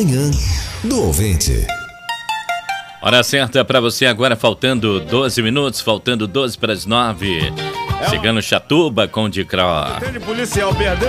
Manhã do Ouvinte. Hora certa para você agora, faltando 12 minutos, faltando 12 para as 9. Chegando Chatuba com Dicró. Tem de policial perdendo.